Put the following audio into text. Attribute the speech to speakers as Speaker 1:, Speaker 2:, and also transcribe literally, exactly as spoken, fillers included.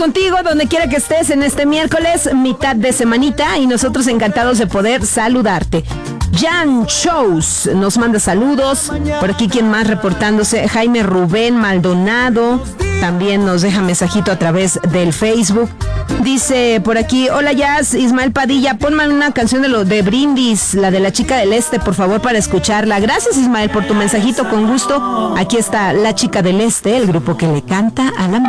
Speaker 1: contigo donde quiera que estés en este miércoles, mitad de semanita, y nosotros encantados de poder saludarte. Jan Shows nos manda saludos. Por aquí, ¿quién más reportándose? Jaime Rubén Maldonado también nos deja mensajito a través del Facebook. Dice por aquí, hola Jazz, Ismael Padilla, ponme una canción de lo de Brindis, la de la chica del este, por favor, para escucharla. Gracias, Ismael, por tu mensajito, con gusto. Aquí está La Chica del Este, el grupo que le canta a la